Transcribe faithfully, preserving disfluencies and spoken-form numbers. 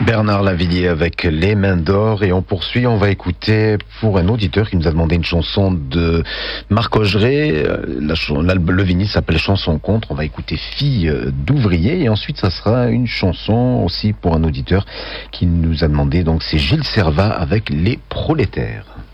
Bernard Lavilliers avec Les Mains d'Or, et on poursuit, on va écouter pour un auditeur qui nous a demandé une chanson de Marc Augeret. La, la, le vinyle s'appelle Chanson contre, on va écouter Fille d'ouvrier, et ensuite ça sera une chanson aussi pour un auditeur qui nous a demandé, donc c'est Gilles Servat avec Les Prolétaires.